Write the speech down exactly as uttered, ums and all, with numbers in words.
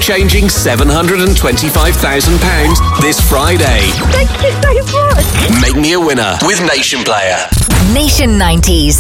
life-changing seven hundred twenty-five thousand pounds this Friday. Thank you so much. Make me a winner with Nation Player. Nation nineties.